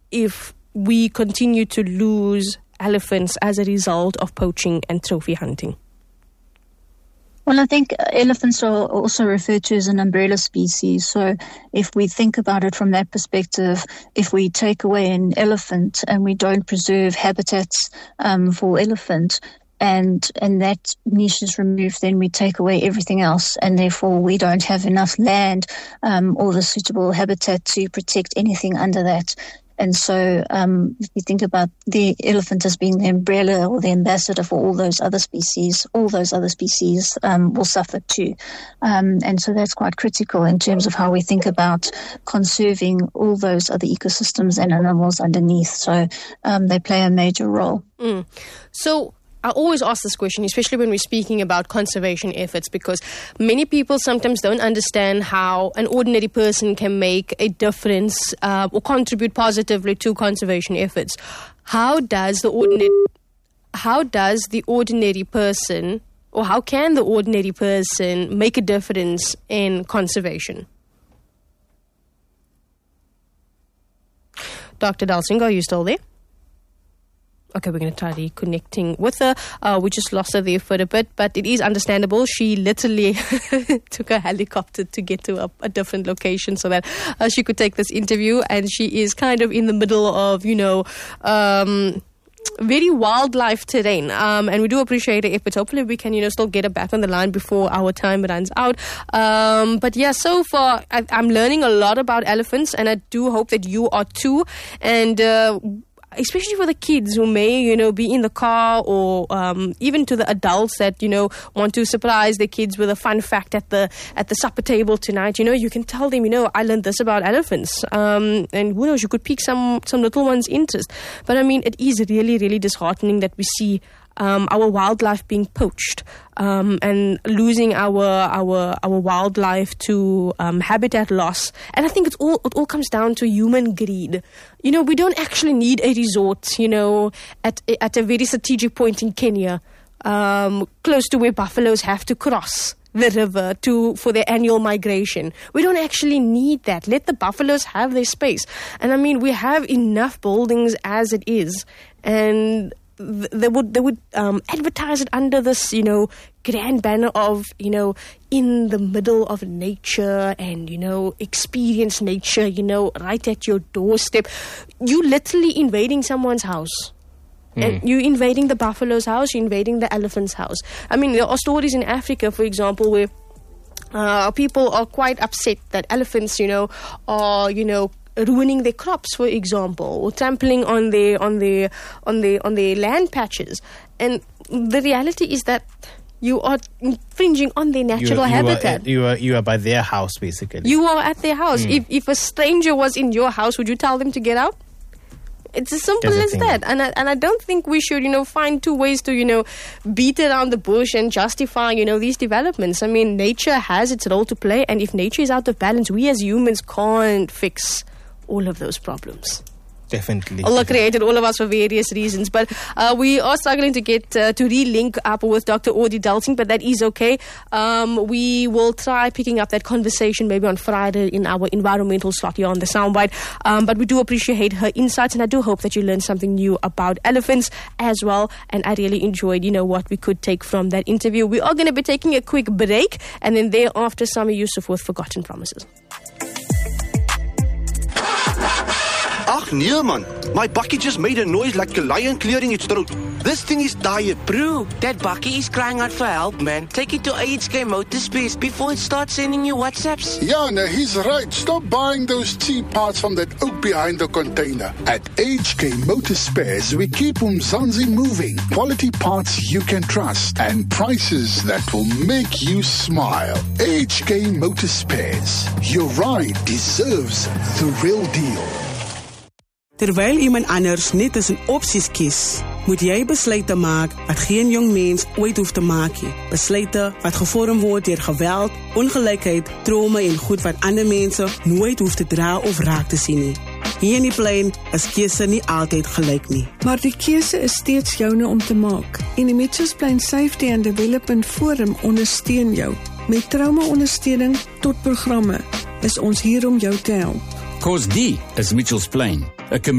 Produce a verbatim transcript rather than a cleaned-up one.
if we continue to lose elephants as a result of poaching and trophy hunting? Well, I think elephants are also referred to as an umbrella species. So if we think about it from that perspective, if we take away an elephant and we don't preserve habitats um, for elephant, and and that niche is removed, then we take away everything else, and therefore we don't have enough land um, or the suitable habitat to protect anything under that. And so um, if you think about the elephant as being the umbrella or the ambassador for all those other species, all those other species um, will suffer too. Um, and so that's quite critical in terms of how we think about conserving all those other ecosystems and animals underneath. So um, they play a major role. Mm. So I always ask this question, especially when we're speaking about conservation efforts, because many people sometimes don't understand how an ordinary person can make a difference uh, or contribute positively to conservation efforts. How does the ordinary, how does the ordinary person, or how can the ordinary person make a difference in conservation? Doctor Dalsing, are you still there? Okay, we're going to try reconnecting with her. Uh, we just lost her there for a bit, but it is understandable. She literally took a helicopter to get to a, a different location so that uh, she could take this interview. And she is kind of in the middle of, you know, um, very wildlife terrain. Um, and we do appreciate her efforts. Hopefully we can, you know, still get her back on the line before our time runs out. Um, but yeah, so far I, I'm learning a lot about elephants, and I do hope that you are too. And uh, especially for the kids who may, you know, be in the car, or um, even to the adults that, you know, want to surprise their kids with a fun fact at the at the supper table tonight. You know, you can tell them, you know, I learned this about elephants, um, and who knows, you could pique some some little one's interest. But I mean, it is really, really disheartening that we see Um, our wildlife being poached um, and losing our our our wildlife to um, habitat loss. And I think it's all it all comes down to human greed. You know, we don't actually need a resort, you know, at at a very strategic point in Kenya, um, close to where buffaloes have to cross the river to for their annual migration. We don't actually need that. Let the buffaloes have their space. And I mean, we have enough buildings as it is, and they would they would um, advertise it under this, you know, grand banner of, you know, in the middle of nature and, you know, experience nature, you know, right at your doorstep. You literally invading someone's house. Mm. And you invading the buffalo's house, you're invading the elephant's house. I mean, there are stories in Africa, for example, where uh, people are quite upset that elephants, you know, are, you know, ruining their crops, for example, or trampling on their on their on their on their land patches. And the reality is that you are infringing on their natural you, you habitat. Are, you are you are by their house, basically. You are at their house. Mm. If if a stranger was in your house, would you tell them to get out? It's as simple as that. And I, and I don't think we should, you know, find two ways to, you know, beat around the bush and justify, you know, these developments. I mean, nature has its role to play, and if nature is out of balance, we as humans can't fix all of those problems. Definitely. Allah created all of us for various reasons, but uh, we are struggling to get uh, to re-link up with Doctor Audie Dalsing, but that is okay. Um, we will try picking up that conversation maybe on Friday in our environmental slot here on the Soundbite. Um, but we do appreciate her insights, and I do hope that you learned something new about elephants as well. And I really enjoyed, you know, what we could take from that interview. We are going to be taking a quick break, and then thereafter, Sami Yusuf with Forgotten Promises. Ach nee man, my bakkie just made a noise like a lion clearing its throat. This thing is tired. Bro, that bakkie is crying out for help, man. Take it to A H K Motorspace before it starts sending you WhatsApps. Yeah, no, he's right. Stop buying those cheap parts from that oak behind the container. At A H K Motorspares, we keep Umzansi moving. Quality parts you can trust and prices that will make you smile. A H K Motorspares. Your ride deserves the real deal. Terwyl iemand anders net tussen opsies kies, moet jy besluite maak wat geen jong mens ooit hoef te maak nie. Besluite wat gevorm word deur geweld, ongelykheid, trauma en goed wat ander mense nooit hoef te dra of raak te sien nie. Hier in die plein is keuse nie altyd gelyk nie. Maar die keuse is steeds joune om te maak. En die Mitchells Plain Safety and Development Forum ondersteun jou. Met trauma-ondersteuning tot programme is ons hier om jou te help. Cause die is Mitchells Plain, 'n